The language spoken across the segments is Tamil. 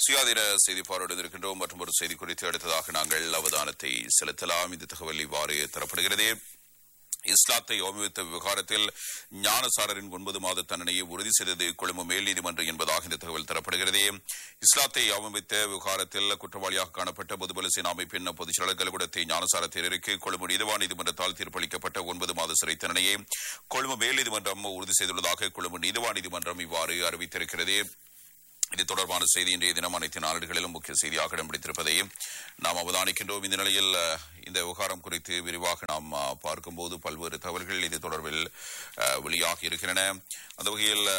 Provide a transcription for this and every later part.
சுயாதீன செய்தி பார்வையிடுகின்றோம். மற்றும் ஒரு செய்தி குறித்து அடுத்ததாக நாங்கள் அவதானத்தை செலுத்தலாம். இந்த தகவல் இவ்வாறு தரப்படுகிறது. இஸ்லாத்தை அவமதித்த விவகாரத்தில் ஞானசாரரின் 9 மாத தண்டனையை உறுதி செய்தது கொழும்பு மேல் நீதிமன்றம் என்பதாக இந்த தகவல் தரப்படுகிறது. இஸ்லாத்தை அவமதித்த விவகாரத்தில் குற்றவாளியாக காணப்பட்ட பொதுபல சேனா அமைப்பின் பொதுச் செயலாளர் கலகுடத்தை ஞானசார தேரருக்கு கொழும்பு நீதிவான் நீதிமன்றத்தால் தீர்ப்பளிக்கப்பட்ட 9 மாத சிறை தண்டனையை கொழும்பு மேல் நீதிமன்றம் உறுதி செய்துள்ளதாக கொழும்பு நீதிவான் நீதிமன்றம் இவ்வாறு அறிவித்திருக்கிறது. இது தொடர்பான செய்தி இன்றைய தினம் அனைத்து நாடுகளிலும் முக்கிய செய்தியாக இடம் பிடித்திருப்பதை நாம் அவதானிக்கின்றோம். இந்த நிலையில் இந்த விவகாரம் குறித்து விரிவாக நாம் பார்க்கும்போது பல்வேறு தகவல்கள் இது தொடர்பில் வெளியாகி இருக்கின்றன. அந்த வகையில்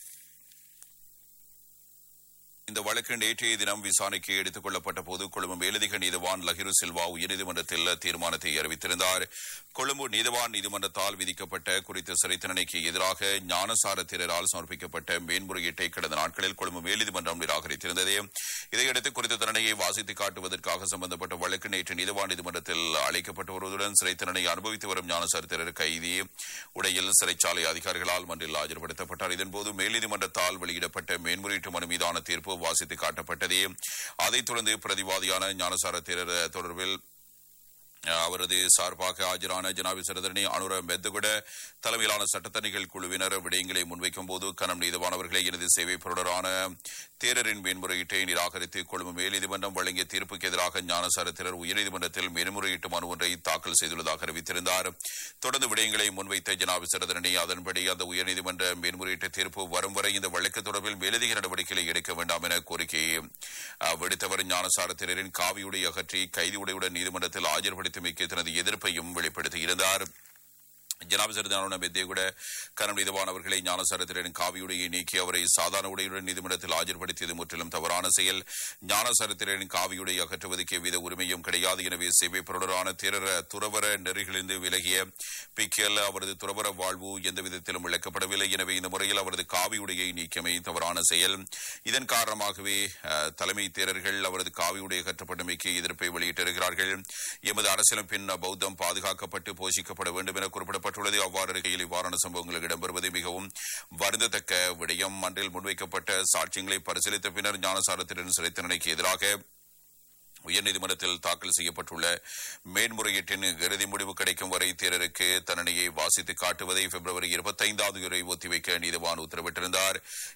இந்த வழக்கு நேற்றைய தினம் விசாரணைக்கு எடுத்துக் கொள்ளப்பட்ட போது கொழும்பு மேலதிக நீதிவான் லஹிரு சில்வா உயர்நீதிமன்றத்தில் தீர்மானத்தை அறிவித்திருந்தார். கொழும்பு நீதிவான் நீதிமன்றத்தால் விதிக்கப்பட்ட குறித்த சிறை தண்டனைக்கு எதிராக ஞானசார தேரரால் சமர்ப்பிக்கப்பட்ட மேன்முறையீட்டை கடந்த நாட்களில் கொழும்பு மேல்நீதிமன்றம் நிராகரித்திருந்தது. இதையடுத்து குறித்த தண்டனையை வாசித்து காட்டுவதற்காக சம்பந்தப்பட்ட வழக்கு நேற்று நீதிவான் நீதிமன்றத்தில் அழைக்கப்பட்டு வருவதுடன் சிறை தண்டனை அனுபவித்து வரும் ஞானசார தேரர் கைதி உடையில் சிறைச்சாலை அதிகாரிகளால் மன்றில் ஆஜர்படுத்தப்பட்டார். இதன்போது மேல்நீதிமன்றத்தால் வெளியிடப்பட்ட மேன்முறையீட்டு மனு மீதான தீர்ப்பு வாசித்து காட்டப்பட்டது. அதைத் தொடர்ந்து பிரதிவாதியான ஞானசார தேரர் தொடர்பில் அவரது சார்பாக ஆஜரான ஜனாபி சரதரணி அனுர மெத்துகுட தலைமையிலான சட்டத்தணிகள் குழுவினர் விடயங்களை முன்வைக்கும் போது கனம் நீதிவானவர்களை எனது சேவை பொருளரான தேரரின் மேன்முறையீட்டை நிராகரித்து கொழும்பு மேல் நீதிமன்றம் வழங்கிய தீர்ப்புக்கு எதிராக ஞானசார தேரர் உயர்நீதிமன்றத்தில் மேன்முறையீட்டு மனு ஒன்றை தாக்கல் செய்துள்ளதாக அறிவித்திருந்தார். தொடர்ந்து விடயங்களை முன்வைத்த ஜனாபி சரதரணி அதன்படி அந்த உயர்நீதிமன்ற மேன்முறையீட்டு தீர்ப்பு வரும் வரை இந்த வழக்கு தொடர்பில் மேலதிக நடவடிக்கைகளை எடுக்க வேண்டாம் என கோரிக்கையை விடுத்தவர் ஞானசார தேரரின் காவியுடை அகற்றி கைதி உடையுடன் நீதிமன்றத்தில் ஆஜர்படுத்தியமைக்கு தனது எதிர்ப்பையும் வெளிப்படுத்தியிருந்தார். ஜனாபி சரதான பெத்தேகுட கனம் நீதிவானவர்களை ஞானசார தேரரின் காவியுடையை நீக்கி அவரை சாதாரண உடையுடன் நீதிமன்றத்தில் ஆஜர்படுத்தியது முற்றிலும் தவறான செயல். ஞானசார தேரரின் காவியுடை அகற்றுவதற்கு எவ்வித உரிமையும் கிடையாது. எனவே சேவை பொருளரான தேரர் துறவர நெறிகளிலிருந்து விலகிய பிக்கேல் அவரது துறவர வாழ்வு எந்த விதத்திலும் விளக்கப்படவில்லை. எனவே இந்த முறையில் அவரது காவியுடையை நீக்கியமை தவறான செயல். இதன் காரணமாகவே தலைமை தேரர்கள் அவரது காவியுடைய அகற்றப்பட்டமைக்கு எதிர்ப்பை வெளியிட்டிருக்கிறார்கள். எமது அரசியலமைப்பின் பௌத்தம் பாதுகாக்கப்பட்டு போஷிக்கப்பட வேண்டும் என குறிப்பிடப்பட்ட அவ்வாறு இருக்கையில் இவ்வாறான சம்பவங்கள் இடம்பெறுவது மிகவும் வருந்தத்தக்க விடயம். மன்றில் முன்வைக்கப்பட்ட சாட்சியங்களை பரிசீலித்த பின்னர் ஞானசார தேரரின் சிறை தண்டனைக்கு எதிராக உயர்நீதிமன்றத்தில் தாக்கல் செய்யப்பட்டுள்ள மேன்முறையீட்டின் இறுதி முடிவு கிடைக்கும் வரை தேரருக்கு தண்டனையை வாசித்து காட்டுவதை பிப்ரவரி 25 வரை ஒத்திவைக்க நீதிவான் உத்தரவிட்டிருந்தார்.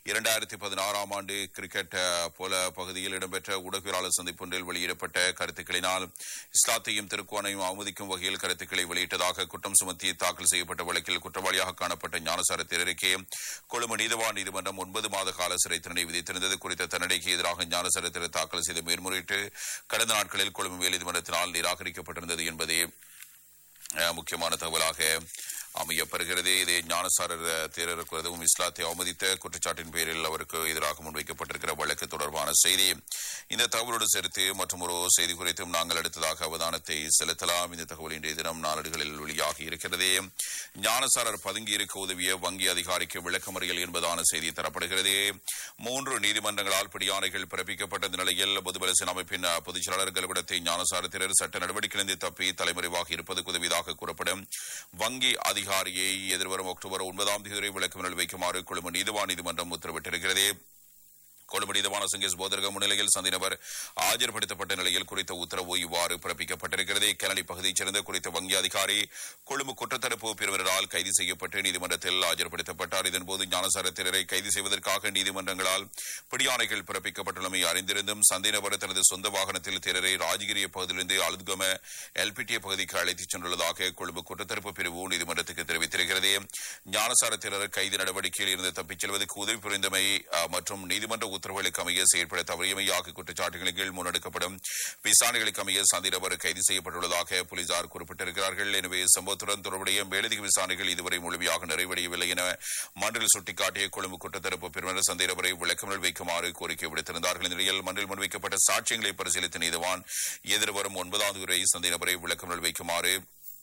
2016 ஆண்டு கிரிக்கெட் போல பகுதியில் இடம்பெற்ற ஊடகவியலாளர் சந்திப்பொன்றில் வெளியிடப்பட்ட கருத்துக்களினால் இஸ்லாத்தையும் திருக்குவானையும் அவமதிக்கும் வகையில் கருத்துக்களை வெளியிட்டதாக குற்றம் சுமத்தி தாக்கல் செய்யப்பட்ட வழக்கில் குற்றவாளியாக காணப்பட்ட ஞானசார தேரருக்கு கொழும்பு நீதிவான் நீதிமன்றம் 9 மாத கால சிறை தண்டனை விதித்திருந்தது. குறித்த தண்டனைக்கு எதிராக ஞானசார தேரர் தாக்கல் செய்த மேன்முறையீட்டு கடந்த நாட்களில் கொழும்பு மேல் நீதிமன்றத்தினால் நிராகரிக்கப்பட்டிருந்தது என்பதே முக்கியமான தகவலாக அமையப்பெறுகிறது. இதே ஞானசார தேரருக்கு உதவும் இஸ்லாத்தை அவமதித்த குற்றச்சாட்டின் பேரில் அவருக்கு எதிராக முன்வைக்கப்பட்டிருக்கிற வழக்கு தொடர்பான செய்தி. இந்த தகவலோடு சேர்த்து மற்றும் ஒரு செய்தி குறித்தும் நாங்கள் அடுத்ததாக அவதானத்தை செலுத்தலாம். இந்த தகவல் இன்றைய தினம் நாளேடுகளில் வெளியாகி இருக்கிறது. ஞானசாரர் பதுங்கியிருக்க உதவிய வங்கி அதிகாரிக்கு விளக்கமறியல் என்பதான செய்தி தரப்படுகிறது. 3 நீதிமன்றங்களால் பிடியாணைகள் பிறப்பிக்கப்பட்ட நிலையில் பொதுபல சேனா அமைப்பின் பொதுச் செயலாளர் கலகுடத்தை ஞானசார தேரர் சட்ட நடவடிக்கையிலிருந்து தப்பி தலைமறைவாக இருப்பதற்கு உதவியதாக கூறப்படும் வங்கி அதிகாரியை எதிர்வரும் அக்டோபர் 9 வரை விளக்கமறியல் வைக்குமாறு கொழும்பு நீதிவான் நீதிமன்றம் உத்தரவிட்டிருக்கிறது. கொழும்பு நீதிவான சங்கேஷ் போதர்க முன்னிலையில் சந்தினவர் ஆஜர்படுத்தப்பட்ட நிலையில் குறித்த உத்தரவு இவ்வாறு பிறப்பிக்கப்பட்டிருக்கிறது. கெனடி பகுதியைச் சேர்ந்த குறித்த வங்கி அதிகாரி கொழும்பு குற்றத்தடுப்பு பிரிவினரால் கைது செய்யப்பட்டு நீதிமன்றத்தில் ஆஜர்படுத்தப்பட்டார். இதன்போது ஞானசார தேரரை கைது செய்வதற்காக நீதிமன்றங்களால் பிடியாணைகள் பிறப்பிக்கப்பட்டுள்ளமை அறிந்திருந்தும் சந்தினவர் தனது சொந்த வாகனத்தில் தேரரை ராஜகிரிய பகுதியிலிருந்து அலுத்கம எல்பிடிஏ பகுதிக்கு அழைத்துச் சென்றுள்ளதாக கொழும்பு குற்றத்தடுப்பு பிரிவு நீதிமன்றத்துக்கு தெரிவித்திருக்கிறது. ஞானசார தேரர் கைது நடவடிக்கையில் இருந்து தப்பிச் செல்வதற்கு உதவி புரிந்தமை மற்றும் நீதிமன்ற உத்தரவுகளுக்கு அமைய செயல்பட தவறியமை ஆகிய குற்றச்சாட்டுகளின் கீழ் முன்னெடுக்கப்படும் விசாரணைகளுக்கு அமைய சந்திரவர் கைது செய்யப்பட்டுள்ளதாக போலீசார் குறிப்பிட்டிருக்கிறார்கள். எனவே சம்பவத்துடன் தொடர்புடைய மேலதிக விசாரணைகள் இதுவரை முழுமையாக நிறைவடையவில்லை என மன்றில் சுட்டிக்காட்டிய கொழும்பு குற்றத்தடுப்பு பிரிவினர் சந்திரவரை விளக்கமறியல் வைக்குமாறு கோரிக்கை விடுத்திருந்தார்கள். இந்த நிலையில் மன்றில் முன்வைக்கப்பட்ட சாட்சியங்களை பரிசீலித்த நீதிவான் எதிர்வரும் 9 வரை சந்திரவரை விளக்கமறியல் வைக்குமாறு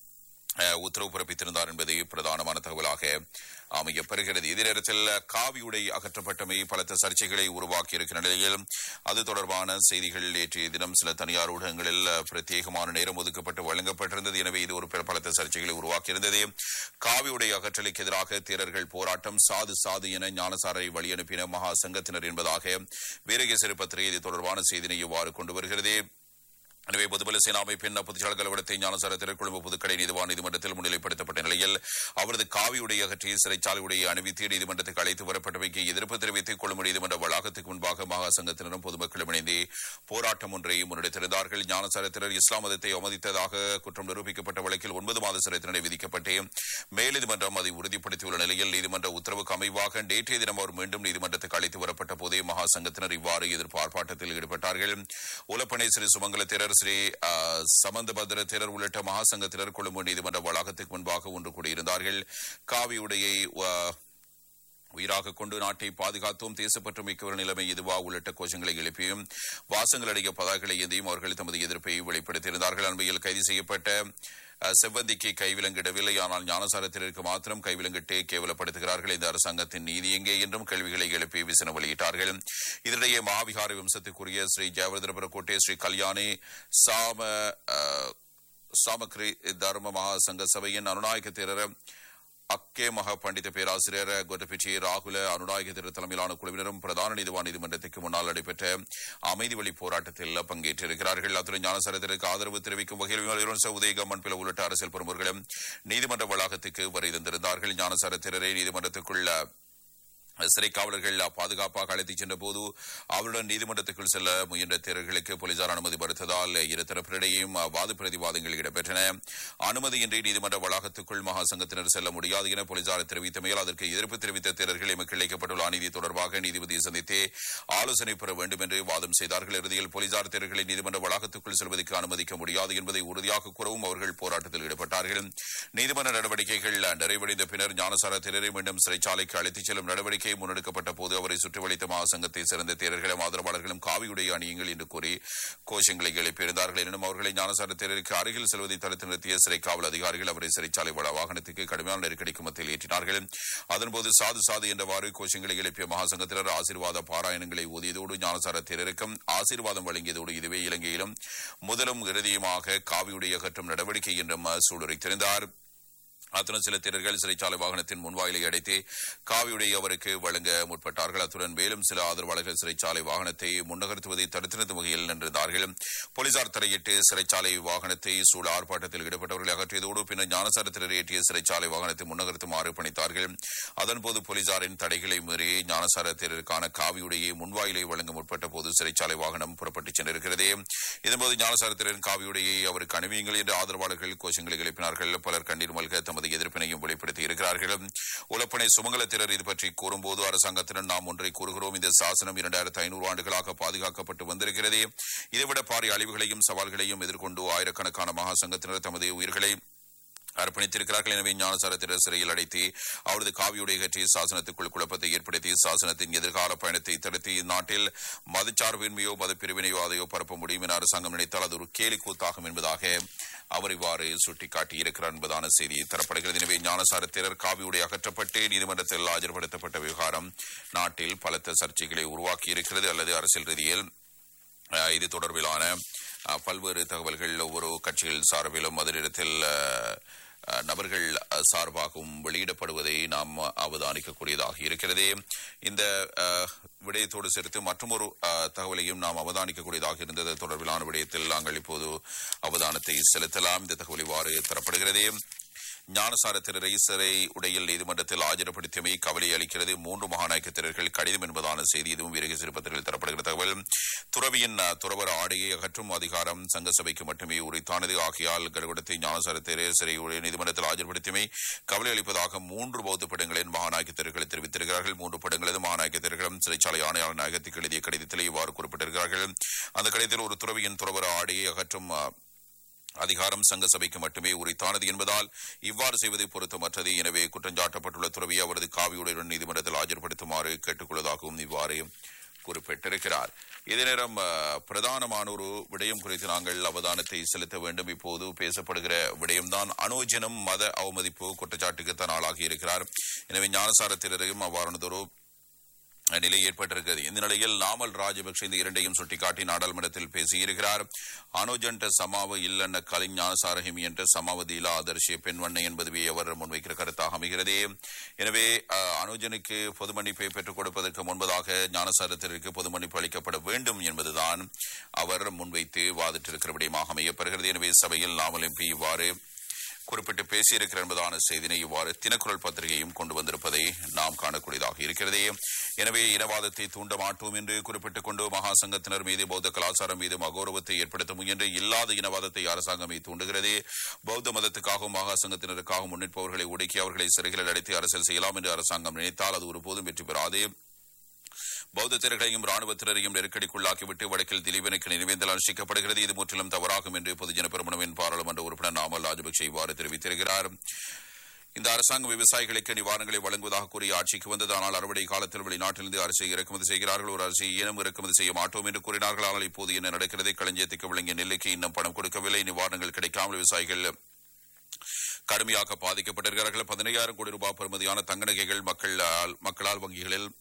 உத்தரவு பிறப்பித்திருந்தார் என்பது பிரதானமான தகவலாக அமையப்பெறுகிறது. இதே நேரத்தில் காவியுடை அகற்றப்பட்டமை பலத்த சர்ச்சைகளை உருவாக்கி இருக்கிற நிலையில் அது தொடர்பான செய்திகள் நேற்றைய தினம் சில தனியார் ஊடகங்களில் பிரத்யேகமான நேரம் ஒதுக்கப்பட்டு வழங்கப்பட்டிருந்தது. எனவே இது ஒரு பலத்த சர்ச்சைகளை உருவாக்கியிருந்தது. காவியுடை அகற்றலுக்கு எதிராக தேரர்கள் போராட்டம் சாது என ஞானசாரை வழியனுப்பின மகா சங்கத்தினர் என்பதாக வீரகேசரி பத்திரிகை இது தொடர்பான செய்தினை இவ்வாறு கொண்டு வருகிறது. எனவே பொதுபல சேனா அமைப்பின் பொதுச்செயலாளர் அலுவலகத்தை ஞானசார திரைக்குழும்பு புதுக்கடை நீதிவான் நீதிமன்றத்தில் முன்னிலைப்படுத்தப்பட்ட நிலையில் அவரது காவியுடை அகற்றி சிறைச்சாலை உடையை அணிவித்து நீதிமன்றத்துக்கு அழைத்து வரப்பட்டமைக்கு எதிர்ப்பு தெரிவித்து கொழும்பு நீதிமன்ற வளாகத்துக்கு முன்பாக மகா சங்கத்தினரும் பொதுமக்களும் இணைந்து போராட்டம் ஒன்றை முன்னெடுத்திருந்தார்கள். ஞானசாரத்தினர் இஸ்லாம் மதத்தை அவமதித்ததாக குற்றம் நிரூபிக்கப்பட்ட வழக்கில் 9 மாத சிறை தண்டனை விதிக்கப்பட்டு மேல்நீதிமன்றம் அதை உறுதிப்படுத்தியுள்ள நிலையில் நீதிமன்ற உத்தரவுக்கு அமைவாக நேற்றைய தினம் அவர் மீண்டும் நீதிமன்றத்துக்கு அழைத்து வரப்பட்ட போதே மகா சங்கத்தினர் இவ்வாறு எதிர்ப்பு ஆர்ப்பாட்டத்தில் ஈடுபட்டார்கள். உலப்பனை ஸ்ரீ சுமங்கல தேரர் ஸ்ரீ சம்பந்தபத்திர தேரர் உள்ளிட்ட மகாசங்கத்தினர் கொழும்பு நீதிமன்ற வளாகத்துக்கு முன்பாக ஒன்று கூடியிருந்தார்கள். காவியுடையை உயிராக கொண்டு நாட்டை பாதுகாத்தோம், தேசப்பற்று மிக்கவர் நிலைமை இதுவா உள்ளிட்ட கோஷங்களை எழுப்பியும் வாசங்கள் அடைய பதாகளை ஏந்தியும் அவர்கள் தமது எதிர்ப்பை வெளிப்படுத்தியிருந்தார்கள். அண்மையில் கைது செய்யப்பட்ட செவ்வந்திக்கு கைவிலங்கிடவில்லை, ஆனால் ஞானசாரத்திற்கு மாத்திரம் கைவிலங்கிட்டு கேவலப்படுத்துகிறார்கள். இந்த அரசாங்கத்தின் நீதி எங்கே என்றும் கேள்விகளை எழுப்பி விசனம் வெளியிட்டார்கள். இதனிடையே மகாவிகார வம்சத்துக்குரிய ஸ்ரீ ஜெயவர்தனபுர கோட்டை ஸ்ரீ கல்யாணி சாமக்ரி தர்ம மகா சங்க சபையின் அனுநாயக தேரர் அக்கே மகா பண்டித பேராசிரியர் கொட்டபிச்சி ராகுல அனுநாயக தேரர் தலைமையிலான குழுவினரும் பிரதான நீதிவான் நீதிமன்றத்துக்கு முன்னால் நடைபெற்ற அமைதி வழி போராட்டத்தில் பங்கேற்றிருக்கிறார்கள். அத்துடன் ஞானசாரத்திற்கு ஆதரவு தெரிவிக்கும் வகையில் உதயகம்மன் பிள உள்ளிட்ட அரசியல் பிரமுகர்களும் நீதிமன்ற வளாகத்துக்கு வருகை தந்திருந்தார்கள். ஞானசாரத்தினரை நீதிமன்றத்துக்குள்ள சிறை காவலர்கள் பாதுகாப்பாக அழைத்துச் சென்ற போது அவருடன் நீதிமன்றத்துக்குள் செல்ல முயன்ற தேரர்களுக்கு போலீசார் அனுமதி மறுத்ததால் இருதரப்பினரையும் வாத பிரதிவாதங்கள் இடம்பெற்றன. அனுமதியின்றி நீதிமன்ற வளாகத்துக்குள் மகா சங்கத்தினர் செல்ல முடியாது என போலீசார் தெரிவித்தமையால் அதற்கு எதிர்ப்பு தெரிவித்த தேரர்கள் எமக்கு இழைக்கப்பட்டுள்ள அநீதி தொடர்பாக நீதிபதியை சந்தித்து ஆலோசனை பெற வேண்டும் என்று வாதம் செய்தார்கள். இறுதியில் போலீசார் தேரர்களை நீதிமன்ற வளாகத்துக்குள் செல்வதற்கு அனுமதிக்க முடியாது என்பதை உறுதியாக கூறவும் அவர்கள் போராட்டத்தில் ஈடுபட்டார்கள். நீதிமன்ற நடவடிக்கைகள் நிறைவடைந்த பின்னர் ஞானசார தேரரை மீண்டும் சிறைச்சாலைக்கு அழைத்துச் செல்லும் நடவடிக்கை முன்னெடுக்கப்பட்ட போது அவரை சுற்றி வளைத்த மகாசங்கத்தை சேர்ந்த தேரர்களும் ஆதரவாளர்களும் காவியுடைய அணியுங்கள் என்று கூறி கோஷங்களை எழுப்பியிருந்தார்கள். எனினும் அவர்களை ஞானசார தேரருக்கு அருகில் செல்வதை தடுத்து நிறுத்திய சிறை காவல் அதிகாரிகள் அவரை சிறைச்சாலை வாகனத்துக்கு கடுமையான நெருக்கடிக்கு மத்தியில் ஏற்றினார்கள். அதன்போது சாது என்றவாறு கோஷங்களை எழுப்பிய மகாசங்கத்தினர் ஆசீர்வாத பாராயணங்களை ஓதியதோடு ஞானசார தேரருக்கும் ஆசீர்வாதம் வழங்கியதோடு இதுவே இலங்கையிலும் முதலும் இறுதியுமாக காவியுடைய அகற்றும் நடவடிக்கை என்றும் சூளுரைத்திருந்தார். அத்துடன் சில தேரர்கள் சிறைச்சாலை வாகனத்தின் முன்வாயிலை அடைத்து காவியுடைய அவருக்கு வழங்க முற்பட்டார்கள். அத்துடன் மேலும் சில ஆதரவாளர்கள் சிறைச்சாலை வாகனத்தை முன்னகர்த்துவதை தடுத்து நிறுத்தும் வகையில் நின்றிருந்தார்கள். போலீசார் தரையிட்டு சிறைச்சாலை வாகனத்தை சூழ ஆர்ப்பாட்டத்தில் ஈடுபட்டவர்களை அகற்றியதோடு பின்னர் ஞானசாரத்தினர் ஏற்றிய சிறைச்சாலை வாகனத்தை முன்னகர்த்துமாறு பணித்தார்கள். அதன்போது போலீசாரின் தடைகளை மீறி ஞானசார தேரருக்கான காவியுடையை முன்வாயிலை வழங்க முற்பட்ட போது சிறைச்சாலை வாகனம் புறப்பட்டுச் சென்றிருக்கிறது. இதன்போது ஞானசார தேரரின் காவியுடையை அவருக்கு அணிவியுங்கள் என்று ஆதரவாளர்கள் கோஷங்களை எழுப்பினார்கள். பலர் கண்ணீர் மல்க தமது எதிர்ப்பினையும் வெளிப்படுத்தி இருக்கிறார்கள். உலப்பனை சுமங்கல தேரர் இது பற்றி கூறும்போது அரசாங்கத்தினர் நாம் ஒன்றை கூறுகிறோம், இந்த சாசனம் 2500 ஆண்டுகளாக பாதுகாக்கப்பட்டு வந்திருக்கிறது. இதைவிட பாரிய அழிவுகளையும் சவால்களையும் எதிர்கொண்டு ஆயிரக்கணக்கான மகா சங்கத்தினர் தமது உயிர்களை அர்ப்பணித்திருக்கிறார்கள். எனவே ஞானசார தேரர் சிறையில் அடைத்து அவரது காவியுடைய கட்சி சாசனத்துக்குள் குழப்பத்தை ஏற்படுத்தி சாசனத்தின் எதிர்கால பயணத்தை தடுத்து இந்நாட்டில் மதச்சார்பின்மையோ மதப்பிரிவினையோ அதையோ பரப்ப முடியும் என அரசாங்கம் நினைத்தால் அது ஒரு கேலி கூத்தாகும் என்பதாக அவர் இவ்வாறு சுட்டிக்காட்டியிருக்கிறார் என்பதான செய்தி தரப்படுகிறது. எனவே ஞானசார தேரர் காவியுடைய அகற்றப்பட்டு நீதிமன்றத்தில் ஆஜர்படுத்தப்பட்ட விவகாரம் நாட்டில் பலத்த சர்ச்சைகளை உருவாக்கியிருக்கிறது. அல்லது அரசியல் ரீதியில் இது தொடர்பிலான பல்வேறு தகவல்கள் ஒவ்வொரு கட்சிகள் சார்பிலும் அதனிடத்தில் நபர்கள் சார்பாகவும் வெளியிடப்படுவதை நாம் அவதானிக்கக்கூடியதாக இருக்கிறது. இந்த விடயத்தோடு சேர்த்து மற்றொரு தகவலையும் நாம் அவதானிக்கக்கூடியதாக இருந்தது தொடர்பிலான விடயத்தில் நாங்கள் இப்போது அவதானத்தை செலுத்தலாம். இந்த தகவல் இவ்வாறு தரப்படுகிறது. ஞானசார தேரரை சிறை உடையில் நீதிமன்றத்தில் ஆஜர்படுத்தியமை கவலை அளிக்கிறது. 3 மகாநாயக்க தேரர்கள் கடிதம் என்பதான செய்தி இதுவும் வீரகேசரி பத்திரிகையில் தரப்படுகிற தகவல். துறவியின் துறவர ஆடையை அகற்றும் அதிகாரம் சங்க சபைக்கு மட்டுமே உரித்தானது. ஆகையால் கருகுடத்தை ஞானசார தேரர் சிறை உடைய நீதிமன்றத்தில் ஆஜர்படுத்தியமை கவலை அளிப்பதாக 3 பௌத்த படங்களின் மகாநாயக்க தேரர்கள் தெரிவித்திருக்கிறார்கள். 3 படங்களது மகாநாயக்க தேரர்களும் சிறைச்சாலை ஆணையாளர் நாயகத்துக்கு எழுதிய கடிதத்தில் இவ்வாறு குறிப்பிட்டிருக்கிறார்கள். அந்த கடிதத்தில் ஒரு துறவியின் துறவர ஆடையை அகற்றும் அதிகாரம் சங்க சபைக்கு மட்டுமே உரித்தானது என்பதால் இவ்வாறு செய்வதை பொருத்தமற்றது. எனவே குற்றஞ்சாட்டப்பட்டுள்ள துறவியை அவரது காவியுடன் நீதிமன்றத்தில் ஆஜர்படுத்துமாறு கேட்டுக்கொள்வதாகவும் இவ்வாறு குறிப்பிட்டிருக்கிறார். இதே நேரம் பிரதானமான ஒரு விடயம் குறித்து நாங்கள் அவதானத்தை செலுத்த வேண்டும். இப்போது பேசப்படுகிற விடயம்தான் அனுஜனும் மத அவமதிப்பு குற்றச்சாட்டுக்குத்தான் ஆளாகி இருக்கிறார். எனவே ஞானசாரத்தினரையும் அவ்வாறானதொரு நிலை ஏற்பட்டிருக்கிறது. இந்த நிலையில் நாமல் ராஜபக்ஷ இந்த இரண்டையும் சுட்டிக்காட்டி நாடாளுமன்றத்தில் பேசியிருக்கிறார். அனுஜன்ட சமாவ இல்லன்ன கலிங் ஞானசாரஹிமி என்ற சமாவதியிலா ஆதர்ஷிய பெண்வண்ணை என்பதுவே அவர் முன்வைக்கிற கருத்தாக அமைகிறது. எனவே அனுஜனுக்கு பொது மன்னிப்பை பெற்றுக் கொடுப்பதற்கு முன்பதாக ஞானசாரத்திற்கு பொது மன்னிப்பு அளிக்கப்பட வேண்டும் என்பதுதான் அவர் முன்வைத்து வாதிட்டிருக்கிற விடயமாக அமையப்படுகிறது. எனவே சபையில் நாமல் எம்பி இவ்வாறு குறிப்பிட்டு பேசியிருக்கிறார் என்பதான செய்தினை இவ்வாறு தினக்குரல் பத்திரிகையும் கொண்டு வந்திருப்பதை நாம் காணக்கூடியதாக இருக்கிறது. எனவே இனவாதத்தை தூண்ட மாட்டோம் என்று குறிப்பிட்டுக் கொண்டு மகா சங்கத்தினர் மீது பௌத்த கலாச்சாரம் மீது அகௌரவத்தை ஏற்படுத்த முயன்று இல்லாத இனவாதத்தை அரசாங்கமே தூண்டுகிறது. பௌத்த மதத்துக்காகவும் மகா சங்கத்தினருக்காகவும் முன்னிற்பவர்களை ஒடுக்கி அவர்களை சிறைகளில் அடைத்து அரசியல் செய்யலாம் என்று அரசாங்கம் நினைத்தால் அது ஒருபோதும் வெற்றி பெறாது. பௌத்தத்தினர்களையும் ராணுவத்தினரையும் நெருக்கடிக்குள்ளாக்கிவிட்டு வடக்கில் திலீபனுக்கு நினைவேந்தல் அனுஷ்டிக்கப்படுகிறது. இது முற்றிலும் தவறாகும் என்று பொதுஜன பெரமுனவின் பாராளுமன்ற உறுப்பினர் நாமல் ராஜபக்ஷ இவ்வாறு தெரிவித்திருக்கிறார். இந்த அரசாங்கம் விவசாயிகளுக்கு நிவாரணங்களை வழங்குவதாக கூறிய ஆட்சிக்கு வந்தது. ஆனால் அறுவடை காலத்தில் வெளிநாட்டிலிருந்து அரிசியை இறக்குமதி செய்கிறார்கள். ஒரு அரிசியை ஏனும் இறக்குமதி செய்ய மாட்டோம் என்று கூறினார்கள். ஆனால் இப்போது என்ன நடக்கிறது? களஞ்சியத்துக்கு விளங்கிய நெல்லுக்கு இன்னும் பணம் கொடுக்கவில்லை. நிவாரணங்கள் கிடைக்காமல் விவசாயிகள் கடுமையாக பாதிக்கப்பட்டிருக்கிறார்கள். 15,000 கோடி ரூபாய் பெறுமதியான தங்க நகைகள் மக்களால் வங்கிகளில்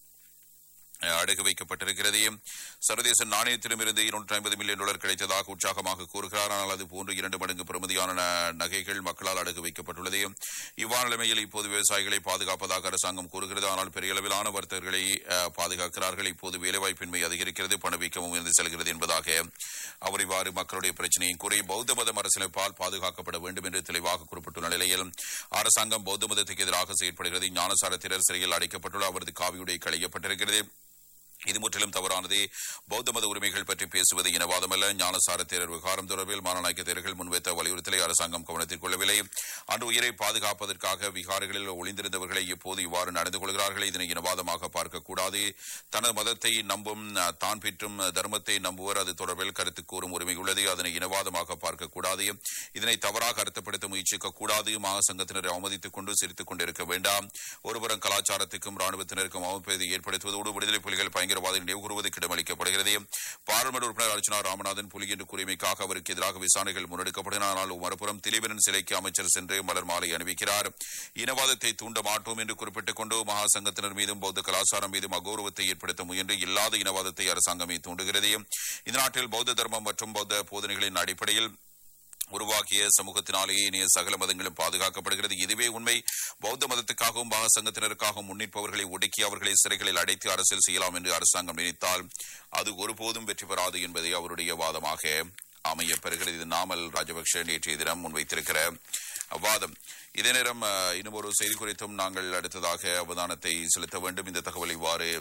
அடகு வைக்கப்பட்டிருக்கிறது. சர்வதேச நாணயத்திடமிருந்து $250 மில்லியன் கிடைத்ததாக உற்சாகமாக கூறுகிறார். ஆனால் அது போன்று 2 மடங்கு பெறுமதியான நகைகள் மக்களால் அடகு வைக்கப்பட்டுள்ளது. இவ்வாறு நிலைமையில் இப்போது விவசாயிகளை பாதுகாப்பதாக அரசாங்கம் கூறுகிறது. ஆனால் பெரிய அளவிலான வர்த்தகர்களை பாதுகாக்கிறார்கள். இப்போது வேலைவாய்ப்பின்மை அதிகரிக்கிறது, பணவீக்கமும் இருந்து செல்கிறது என்பதாக அவர் இவ்வாறு மக்களுடைய பிரச்சனையை கூறி பௌத்த மதம் அரசியலமைப்பால் பாதுகாக்கப்பட வேண்டும் என்று தெளிவாக குறிப்பிட்டுள்ள நிலையில் அரசாங்கம் பௌத்த மதத்துக்கு எதிராக செயற்படுகிறது. ஞானசாரத்தினர் சிறையில் அடைக்கப்பட்டுள்ள அவரது காவியுடை களையப்பட்டிருக்கிறது. இது முற்றிலும் தவறானது. பௌத்த மத உரிமைகள் பற்றி பேசுவது இனவாதமல்ல. ஞானசார தேரர் விவகாரம் தொடர்பில் மாநாயக்க தேரர்கள் முன்வைத்த வலியுறுத்தலை அரசாங்கம் கவனத்தில் கொள்ளவில்லை. அன்று உயிரை பாதுகாப்பதற்காக விகாரங்களில் ஒளிந்திருந்தவர்களை இப்போது இவ்வாறு நடந்து கொள்கிறார்கள். இதனை இனவாதமாக பார்க்கக்கூடாது. தனது மதத்தை நம்பும் தான் பெற்றும் தர்மத்தை நம்புவர் அது தொடர்பில் கருத்து கூறும் உரிமை உள்ளது. அதனை இனவாதமாக பார்க்கக்கூடாது. இதனை தவறாக அர்த்தப்படுத்த முயற்சிக்க கூடாது. மகா சங்கத்தினரை அவமதித்துக் கொண்டு சிரித்துக் கொண்டிருக்க வேண்டாம். ஒருபுறம் கலாச்சாரத்துக்கும் ராணுவத்தினருக்கும் அவமதிப்பை ஏற்படுத்துவதோடு விடுதலை புலிகள் பயங்கரவாதிகள் நினைவு கூறுவதற்கு இடமளிக்கப்படுகிறது. பாராளுமன்ற உறுப்பினர் அர்ச்சனா ராமநாதன் புலி என்று கூறியமைக்காக அவருக்கு எதிராக விசாரணைகள் முன்னெடுக்கப்பட்டன. ஆனால் மறுபுறம் திலீபனின் சிலைக்கு அமைச்சர் சென்று மலர் மாலை அணிவிக்கிறார். இனவாதத்தை தூண்ட மாட்டோம் என்று குறிப்பிட்டுக் கொண்டு மகா சங்கத்தினர் மீதும் பௌத்த கலாச்சாரம் மீதும் அகௌரவத்தை ஏற்படுத்த முயன்று இல்லாத இனவாதத்தை அரசாங்கமே தூண்டுகிறது. இந்த நாட்டில் பௌத்த தர்மம் மற்றும் பௌத்த போதனைகளின் அடிப்படையில் உருவாக்கிய சமூகத்தினாலேயே இனிய சகல மதங்களும் பாதுகாக்கப்படுகிறது. இதுவே உண்மை. பௌத்த மதத்துக்காகவும் மகா சங்கத்தினருக்காகவும் முன்னிற்பவர்களை ஒடுக்கி அவர்களை சிறைகளில் அடைத்து அரசியல் செய்யலாம் என்று அரசாங்கம் நினைத்தால் அது ஒருபோதும் வெற்றி பெறாது என்பதை அவருடைய வாதமாக அமையப்பெறுகிறது. இது நாமல் ராஜபக்ஷ நேற்றைய தினம் முன்வைத்திருக்கிற வாதம். இதே நேரம் இன்னும் ஒரு செய்தி குறித்தும் நாங்கள் அடுத்ததாக அவதானத்தை செலுத்த வேண்டும். இந்த தகவல் இவ்வாறு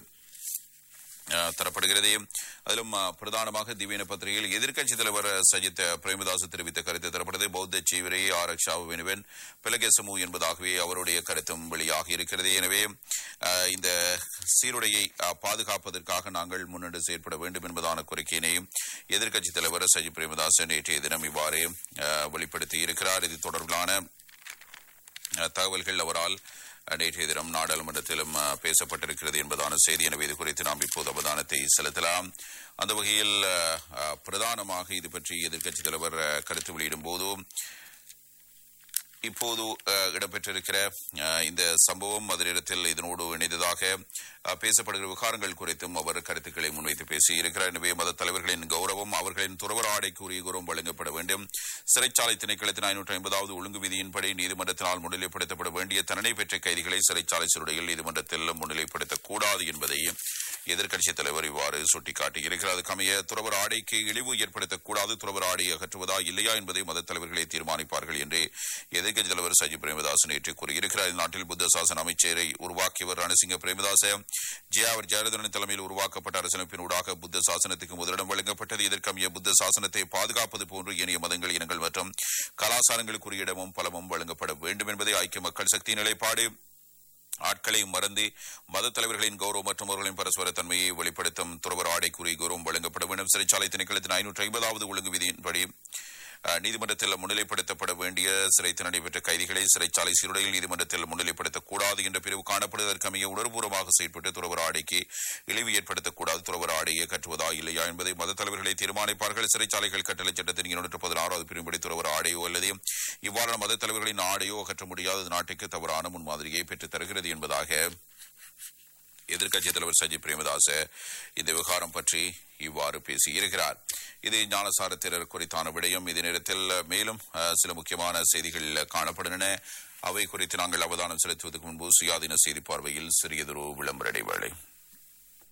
தரப்படுகிறது. அதிலும் பிரதானமாக திவ்யன பத்திரிகையில் எதிர்க்கட்சித் தலைவர் சஜித் பிரேமதாஸ் தெரிவித்த கருத்து தரப்படுது. பௌத்த சீவரை ஆரக்ஷாவின் பிலகேசமு என்பதாகவே அவருடைய கருத்தும் வெளியாகி இருக்கிறது. எனவே இந்த சீருடையை பாதுகாப்பதற்காக நாங்கள் முன்னெடுத்து செயற்பட வேண்டும் என்பதான கோரிக்கையினை எதிர்க்கட்சித் தலைவர் சஜித் பிரேமதாஸ் நேற்றைய தினம் இவ்வாறு வெளிப்படுத்தி இருக்கிறார். இது தொடர்பிலான தகவல்கள் அவரால் நேற்றைய தினம் நாடாளுமன்றத்திலும் பேசப்பட்டிருக்கிறது என்பதான செய்தி. எனவே இது குறித்து நாம் இப்போது அவதானத்தை செலுத்தலாம். அந்த வகையில் பிரதானமாக இது பற்றி எதிர்க்கட்சித் தலைவர் கருத்து வெளியிடும் போது இப்போது இடம்பெற்றிருக்கிற இந்த சம்பவம் அதனிடத்தில் இதனோடு இணைந்ததாக பேசப்படுகிற விவகாரங்கள் குறித்தும் அவர் கருத்துக்களை முன்வைத்து பேசியிருக்கிறார். எனவே மத தலைவர்களின் கௌரவம் அவர்களின் துறவர ஆடைக்கு உரிய கௌரவம் வழங்கப்பட வேண்டும். சிறைச்சாலை திணைக்களத்தின் 550வது ஒழுங்கு விதியின்படி நீதிமன்றத்தினால் முன்னிலைப்படுத்தப்பட வேண்டிய தண்டனை பெற்ற கைதிகளை சிறைச்சாலை சிறுடையில் நீதிமன்றத்தில் முன்னிலைப்படுத்தக்கூடாது என்பதை எதிர்க்கட்சித் தலைவர் இவ்வாறு சுட்டிக்காட்டியிருக்கிறார். அதுக்கமைய துறவர ஆடைக்கு இழிவு ஏற்படுத்தக்கூடாது. துறவர ஆடையை அகற்றுவதா இல்லையா என்பதை மத தலைவர்களை தீர்மானிப்பார்கள் என்று எதிர்க்கட்சித் தலைவர் சஜித் பிரேமதாஸ் நேற்று கூறியிருக்கிறார். நாட்டில் புத்த சாசன அமைச்சரை உருவாக்கியவர் ரணசிங்க பிரேமதாச. ஜெயாவர் ஜெயலலிதா தலைமையில் உருவாக்கப்பட்ட அரசியலமைப்பினூடாக புத்த சாசனத்துக்கு முதலிடம் வழங்கப்பட்டது. இதற்கமைய புத்த சாசனத்தை பாதுகாப்பது போன்று ஏனைய மதங்கள் இனங்கள் மற்றும் கலாச்சாரங்களுக்குரிய இடமும் பலமும் வழங்கப்பட வேண்டும் என்பதை ஐக்கிய மக்கள் சக்தி நிலைப்பாடு. ஆட்களை மறந்து மத தலைவர்களின் கௌரவம் மற்றும் அவர்களின் பரஸ்பர தன்மையை வெளிப்படுத்தும் துறவர ஆடைக்குரிய கௌரவம் வழங்கப்பட வேண்டும். சிறைச்சாலை திணைக்களத்தின் 550வது ஒழுங்கு விதியின்படி நீதிமன்றத்தில் முன்னிலைப்படுத்தப்பட வேண்டிய சிறை தண்டனை பெற்ற கைதிகளை சிறைச்சாலை சீருடையில் நீதிமன்றத்தில் முன்னிலைப்படுத்தக்கூடாது என்ற பிரிவு காணப்படுவதற்கு அமைய உணர்வுபூர்வமாக செயற்பட்டு துறவர ஆடைக்கு இழிவு ஏற்படுத்தக்கூடாது, துறவர ஆடையை கட்டுவதா இல்லையா என்பதை மத தலைவர்களை தீர்மானிப்பார்கள். சிறைச்சாலைகள் கட்டளை சட்டத்தின் 216வது பிரிவுபடி துறவர ஆடையோ அல்லது இவ்வாறான மத தலைவர்களின் ஆடையோ அகற்ற முடியாத நாட்டுக்கு தவறான முன்மாதிரியை பெற்றுத் தருகிறது என்பதாக எதிர்க்கட்சித் தலைவர் சஜித் பிரேமதாச இந்த விவகாரம் பற்றி இவ்வாறு பேசியிருக்கிறார். இது ஞானசார தேரர் குறித்தான விடயம். இதே நேரத்தில் மேலும் சில முக்கியமான செய்திகள் காணப்படுகின்றன. அவை குறித்து நாங்கள் அவதானம் செலுத்துவதற்கு முன்பு சுயாதீன செய்தி பார்வையில் சிறியதொரு விளம்பர இடைவேளை.